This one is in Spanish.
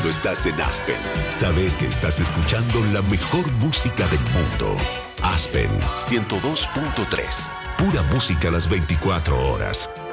cuando estás en Aspen, sabes que estás escuchando la mejor música del mundo. Aspen 102.3. Pura música a las 24 horas.